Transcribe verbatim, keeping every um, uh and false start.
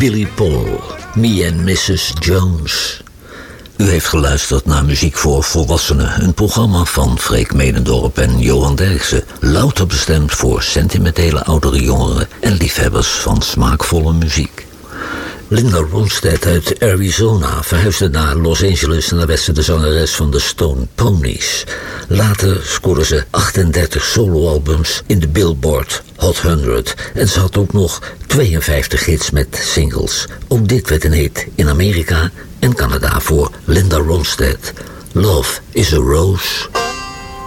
Billy Paul, Me and missus Jones. U heeft geluisterd naar Muziek voor Volwassenen, een programma van Freek Medendorp en Johan Derksen, louter bestemd voor sentimentele oudere jongeren en liefhebbers van smaakvolle muziek. Linda Ronstadt uit Arizona verhuisde naar Los Angeles en werd ze de zangeres van de Stone Ponies. Later scoorde ze achtendertig soloalbums in de Billboard Hot honderd en ze had ook nog tweeënvijftig hits met singles. Ook dit werd een hit in Amerika en Canada voor Linda Ronstadt. Love is a Rose.